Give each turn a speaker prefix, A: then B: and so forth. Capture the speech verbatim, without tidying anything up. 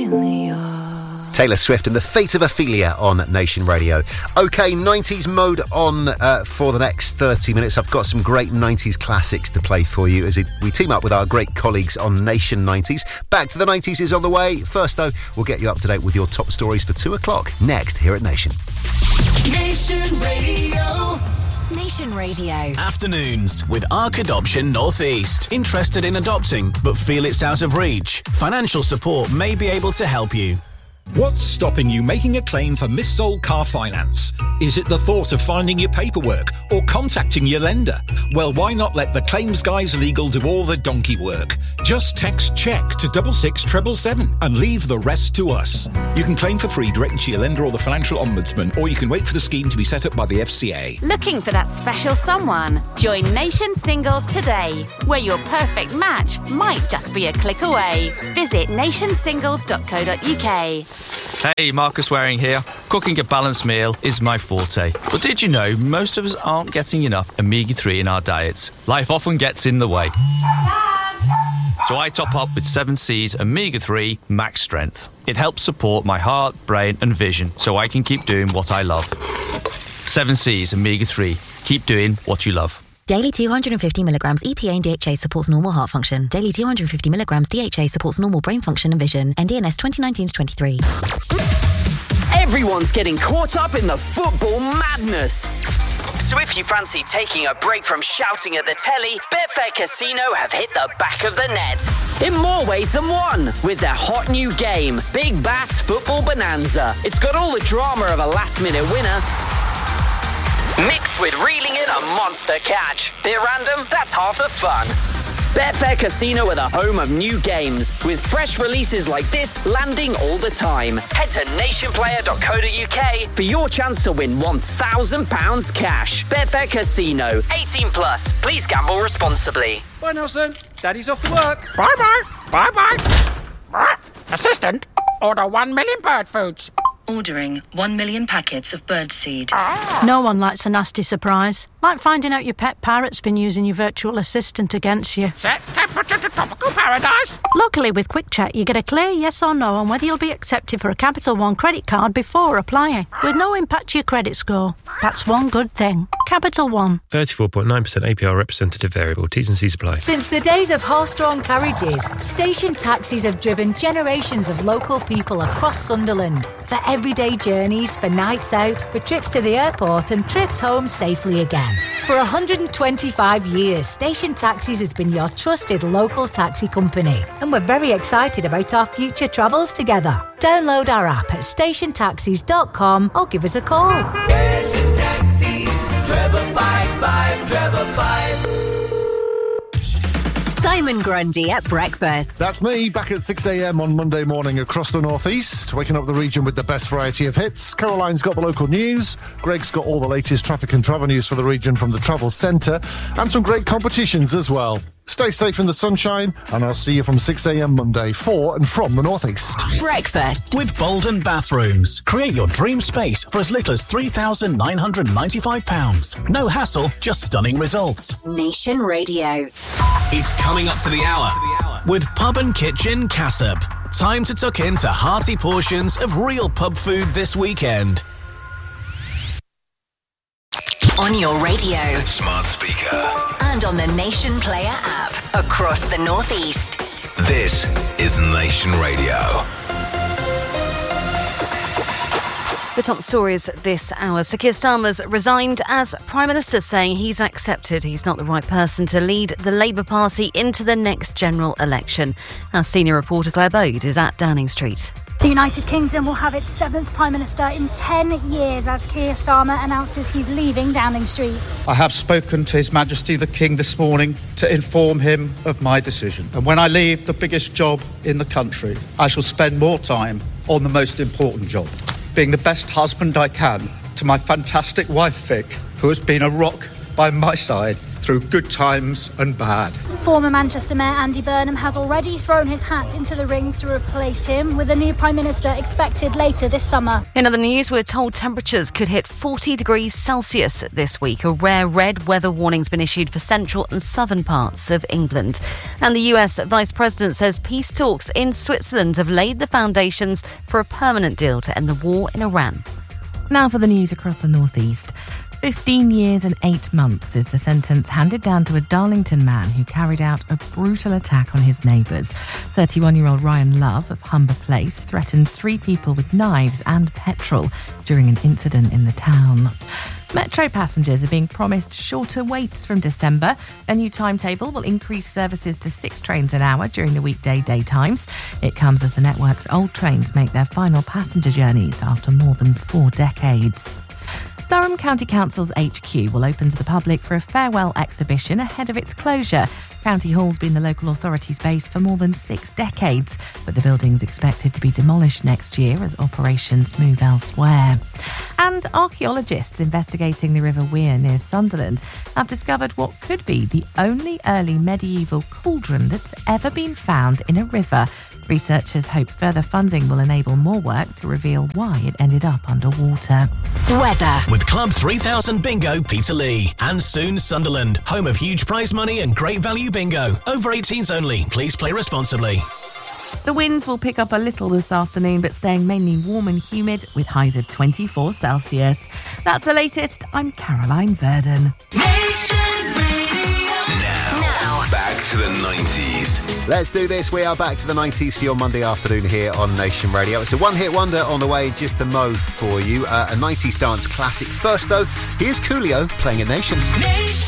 A: Ophelia.
B: Taylor Swift and the Fate of Ophelia on Nation Radio. OK, nineties mode on uh, for the next thirty minutes. I've got some great nineties classics to play for you as it, we team up with our great colleagues on Nation nineties. Back to the nineties is on the way. First, though, we'll get you up to date with your top stories for two o'clock next here at Nation.
C: Nation Radio.
D: Nation Radio.
E: Afternoons with Arc Adoption Northeast. Interested in adopting but feel it's out of reach? Financial support may be able to help you.
F: What's stopping you making a claim for missold car finance? Is it the thought of finding your paperwork or contacting your lender? Well, why not let the Claims Guys Legal do all the donkey work? Just text CHECK to double six seven seven and leave the rest to us. You can claim for free directly to your lender or the Financial Ombudsman, or you can wait for the scheme to be set up by the F C A.
G: Looking for that special someone? Join Nation Singles today, where your perfect match might just be a click away. Visit nation singles dot co dot uk.
H: Hey, Marcus Waring here. Cooking a balanced meal is my forte. But did you know most of us aren't getting enough omega three in our diets? Life often gets in the way. So I top up with seven C's omega three Max Strength. It helps support my heart, brain and vision so I can keep doing what I love. seven C's omega three. Keep doing what you love.
I: Daily two hundred fifty milligrams E P A and D H A supports normal heart function. Daily two hundred fifty milligrams D H A supports normal brain function and vision. N D N S twenty nineteen to twenty-three.
J: Everyone's getting caught up in the football madness. So if you fancy taking a break from shouting at the telly, Betfair Casino have hit the back of the net. In more ways than one, with their hot new game, Big Bass Football Bonanza. It's got all the drama of a last-minute winner, mixed with reeling in a monster catch. Bit random? That's half the fun. Betfair Casino are the home of new games, with fresh releases like this landing all the time. Head to nation player dot co dot uk for your chance to win one thousand pounds cash. Betfair Casino, eighteen plus. Please gamble responsibly.
K: Bye, Nelson. Daddy's off to work.
L: Bye-bye. Bye-bye. Assistant, order one million bird foods.
M: Ordering one million packets of birdseed.
N: No one likes a nasty surprise. Like finding out your pet parrot's been using your virtual assistant against you.
L: Set temperature to tropical paradise.
N: Luckily, with Quick Check, you get a clear yes or no on whether you'll be accepted for a Capital One credit card before applying, with no impact to your credit score. That's one good thing. Capital One.
O: thirty-four point nine percent A P R representative variable. T's and C's apply.
P: Since the days of horse-drawn carriages, station taxis have driven generations of local people across Sunderland for everyday journeys, for nights out, for trips to the airport and trips home safely again. For one hundred twenty-five years, Station Taxis has been your trusted local taxi company, and we're very excited about our future travels together. Download our app at station taxis dot com or give us a call.
C: Station Taxis, Trevor five five, Trevor five.
D: Simon Grundy at breakfast.
Q: That's me, back at six a.m. on Monday morning across the northeast, waking up the region with the best variety of hits. Caroline's got the local news, Greg's got all the latest traffic and travel news for the region from the Travel Centre, and some great competitions as well. Stay safe in the sunshine, and I'll see you from six a.m. Monday for and from the northeast.
D: Breakfast
E: with Bolden Bathrooms. Create your dream space for as little as three thousand nine hundred ninety-five pounds. No hassle, just stunning results.
D: Nation Radio.
E: It's coming up to the hour with Pub and Kitchen Cassop. Time to tuck into hearty portions of real pub food this weekend.
D: On your radio,
R: smart speaker,
D: and on the Nation Player app across the northeast.
R: This is Nation Radio.
S: The top stories this hour. Sir Keir Starmer's resigned as Prime Minister, saying he's accepted he's not the right person to lead the Labour Party into the next general election. Our senior reporter Claire Bode is at Downing Street.
T: The United Kingdom will have its seventh Prime Minister in ten years as Keir Starmer announces he's leaving Downing Street.
U: I have spoken to His Majesty the King this morning to inform him of my decision. And when I leave the biggest job in the country, I shall spend more time on the most important job, being the best husband I can to my fantastic wife Vic, who has been a rock by my side through good times and bad.
T: Former Manchester Mayor Andy Burnham has already thrown his hat into the ring to replace him, with a new Prime Minister expected later this summer.
S: In other news, we're told temperatures could hit forty degrees Celsius this week. A rare red weather warning's been issued for central and southern parts of England. And the U S Vice President says peace talks in Switzerland have laid the foundations for a permanent deal to end the war in Iran.
A: Now for the news across the northeast. fifteen years and eight months is the sentence handed down to a Darlington man who carried out a brutal attack on his neighbours. thirty-one-year-old Ryan Love of Humber Place threatened three people with knives and petrol during an incident in the town. Metro passengers are being promised shorter waits from December. A new timetable will increase services to six trains an hour during the weekday daytimes. It comes as the network's old trains make their final passenger journeys after more than four decades. Durham County Council's H Q will open to the public for a farewell exhibition ahead of its closure. County Hall's been the local authority's base for more than six decades, but the building's expected to be demolished next year as operations move elsewhere. And archaeologists investigating the River Wear near Sunderland have discovered what could be the only early medieval cauldron that's ever been found in a river. Researchers hope further funding will enable more work to reveal why it ended up underwater.
D: Weather.
E: With Club three thousand Bingo Peterlee and soon Sunderland, home of huge prize money and great value bingo. Over eighteens only. Please play responsibly.
A: The winds will pick up a little this afternoon, but staying mainly warm and humid with highs of twenty-four Celsius. That's the latest. I'm Caroline Verdon.
R: Back to the nineties.
B: Let's do this. We are back to the nineties for your Monday afternoon here on Nation Radio. It's a one-hit wonder on the way, just the mo for you. Uh, a nineties dance classic. First, though, here's Coolio playing at Nation. Nation.